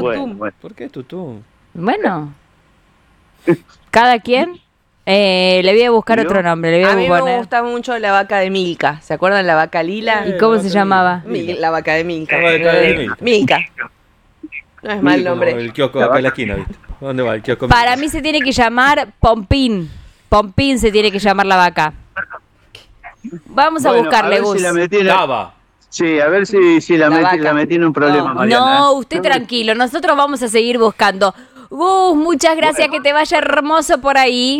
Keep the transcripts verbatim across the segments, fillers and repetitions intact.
Bueno, tutum. bueno. ¿Por qué tutum? Bueno, cada quien. Eh, le voy a buscar ¿Yo? otro nombre. Le voy a, A mí poner. me gusta mucho la vaca de Milka. ¿Se acuerdan la vaca lila? ¿Y cómo se llamaba? Mil- la vaca de Milka. La vaca de Milka. Milka. No es mal Como nombre. el kiosco acá en la esquina, ¿viste? ¿Dónde va el kiosco? Para mí se tiene que llamar Pompín. Pompín se tiene que llamar la vaca. Vamos a Bueno, buscarle, ver Gus. si la metí en- Cava. Sí, a ver si, si la, La metí, vaca. la metí en un problema, No. Mariana. No, ¿eh? usted tranquilo. Nosotros vamos a seguir buscando. Gus, muchas gracias. Que te vaya hermoso por ahí.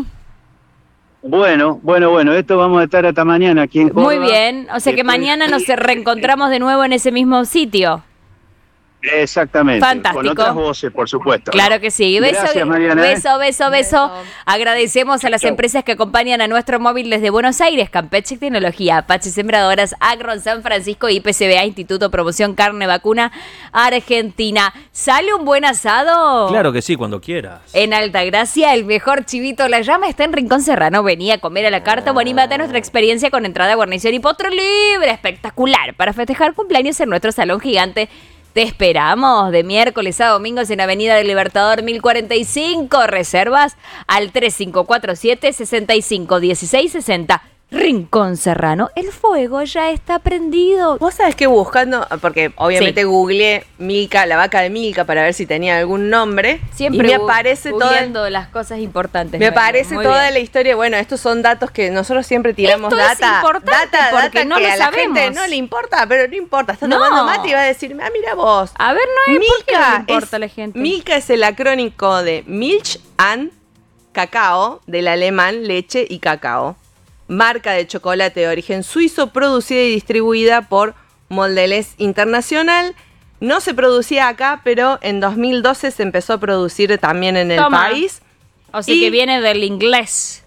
Bueno, bueno, bueno, esto vamos a estar hasta mañana aquí en Muy Córdoba. bien. O sea que Después- mañana nos reencontramos de nuevo en ese mismo sitio. Exactamente. Fantástico. Con otras voces, por supuesto. Claro que sí. Beso, Gracias, Mariana, ¿eh? beso, beso, beso. Agradecemos a las Chau. empresas que acompañan a nuestro móvil desde Buenos Aires, Campeche Tecnología, Apache Sembradoras, Agron San Francisco, I P C B A, Instituto Promoción Carne Vacuna, Argentina. ¿Sale un buen asado? Claro que sí, cuando quieras. En Altagracia, el mejor chivito La Llama está en Rincón Serrano. Venía a comer a la carta o anímate a nuestra experiencia con entrada, guarnición y potro libre. Espectacular para festejar cumpleaños en nuestro salón gigante. Te esperamos de miércoles a domingos en Avenida del Libertador mil cuarenta y cinco. Reservas al tres cinco cuatro siete, seis cinco uno seis seis cero. Rincón Serrano, el fuego ya está prendido. Vos sabés que buscando, porque obviamente Sí. googleé Milka, la vaca de Milka, para ver si tenía algún nombre. Siempre y me gu- aparece toda, googleando las cosas importantes. me Noelia. aparece Muy toda bien. la historia. Bueno, estos son datos que nosotros siempre tiramos Esto es data. importante data, porque data no que lo a la sabemos. gente no le importa, pero no importa. Está No. tomando mate y va a decir, ah, mira vos. A ver, no es porque no le importa es, a la gente. Milka es el acrónico de Milch and Cacao, del alemán leche y cacao. Marca de chocolate de origen suizo, producida y distribuida por Mondelez Internacional. No se producía acá, pero en dos mil doce se empezó a producir también en el Toma. país. O sea Y- que viene del inglés.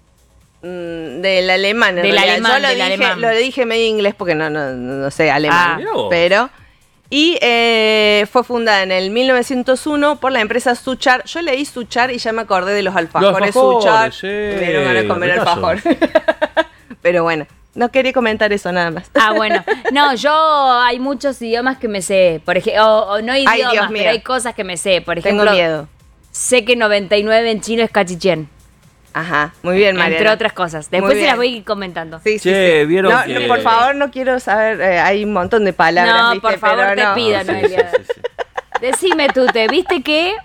Mm, del alemán, en Del realidad. alemán, Yo lo del dije, alemán. lo dije medio inglés porque no, no, no sé alemán. Ah. Mirá vos. Pero. Y eh, fue fundada en el mil novecientos uno por la empresa Suchar. Yo leí Suchar y ya me acordé de los alfajores, Los alfajores, Suchar. sí, Me dieron ganas de comer ricazo. alfajor. Pero bueno, no quería comentar eso nada más. Ah, bueno. No, yo hay muchos idiomas que me sé. Por ejemplo, o, o no idiomas, Dios mío. pero hay cosas que me sé. Por Tengo ejemplo, miedo. sé que noventa y nueve en chino es cachichén. Ajá, muy bien, Mariana. Entre otras cosas. Muy Después se bien. las voy comentando. Sí, sí, Che, sí. ¿vieron No, que- no, por favor, no quiero saber. eh, hay un montón de palabras. No, ¿viste? por favor, Pero te no. pido, Sí, Noelia. sí, sí, sí. Decime tú, ¿te viste qué?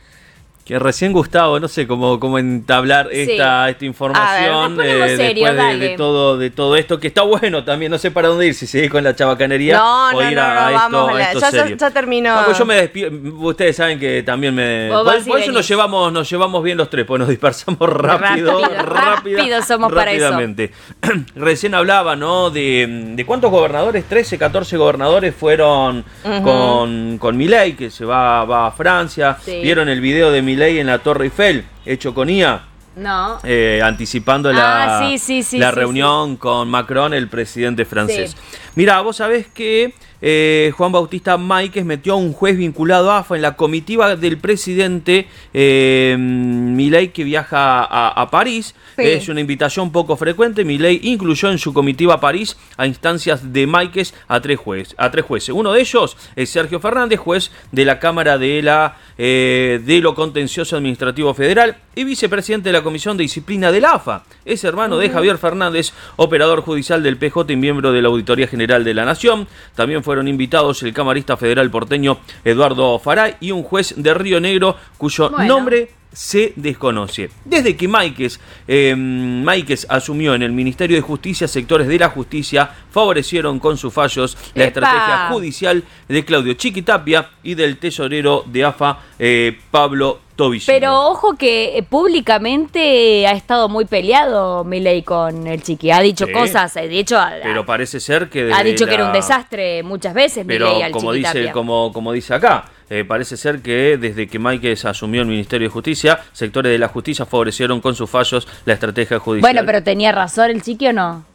Que recién Gustavo, no sé cómo, cómo entablar Sí. esta, esta información A ver, nos ponemos eh, serio, después de, dale. de todo, de todo esto, que está bueno también, no sé para dónde ir, si seguir con la chabacanería No, o no, ir no, a, no, a esto, vamos a a la- esto ya- ya- serio. ya terminó. No, pues yo me despido, ustedes saben que también me... Vos Por, vas y por eso venís. nos llevamos, nos llevamos bien los tres, pues nos dispersamos rápido, Rápido, rápida- rápido somos para eso. rápidamente. Recién hablaba, ¿no? De, de cuántos gobernadores, trece, catorce gobernadores fueron Ujú. con, con Milei, que se va, va a Francia. Sí. Vieron el video de Milei en la Torre Eiffel, hecho con I A, No. eh, anticipando la, Ah, sí, sí, sí, la sí, reunión con Macron, el presidente francés. Sí. Mira, vos sabés que eh, Juan Bautista Máiquez metió a un juez vinculado a AFA en la comitiva del presidente eh, Milei, que viaja a, a París. Sí. Es una invitación poco frecuente. Milei incluyó en su comitiva a París a instancias de Máiquez a tres jueces. A tres jueces. Uno de ellos es Sergio Fernández, juez de la Cámara de la eh, de lo Contencioso Administrativo Federal y vicepresidente de la Comisión de Disciplina de la AFA. Es hermano de Javier Fernández, operador judicial del P J y miembro de la Auditoría General de la Nación. También fueron invitados el camarista federal porteño Eduardo Faray y un juez de Río Negro cuyo Bueno. nombre se desconoce. Desde que Máiquez, eh, Máiquez asumió en el Ministerio de Justicia, sectores de la justicia favorecieron con sus fallos la ¡Epa! estrategia judicial de Claudio Chiquitapia y del tesorero de AFA, eh, Pablo Tobillino. Pero ojo que eh, públicamente ha estado muy peleado Milei con el Chiqui. Ha dicho Sí. cosas, eh, de hecho ha, Pero parece ser que... ha desde dicho que era la- un desastre muchas veces Pero Milei al como Chiqui dice, Tapia. como, como dice acá, eh, parece ser que desde que Máiquez asumió el Ministerio de Justicia, sectores de la justicia favorecieron con sus fallos la estrategia judicial. Bueno, pero ¿tenía razón el Chiqui o no?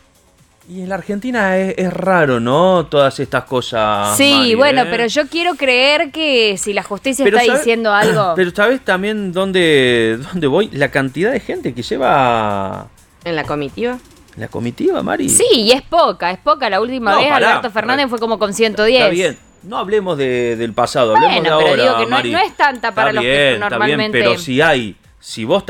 Y en la Argentina es, es raro, ¿no? Todas estas cosas. Sí, Mari, bueno, ¿eh? pero yo quiero creer que si la justicia Pero está ¿sabe- diciendo algo... Pero ¿sabes también dónde, dónde voy? La cantidad de gente que lleva ¿En la comitiva? la comitiva, Mari. Sí, y es poca, es poca. La última No, vez pará, Alberto Fernández pará. fue como con ciento diez. Está bien. No hablemos de, del pasado, hablemos Bueno, de pero ahora, digo que no, Mari. no es tanta para Está los bien, que está bien, normalmente... pero si hay, si vos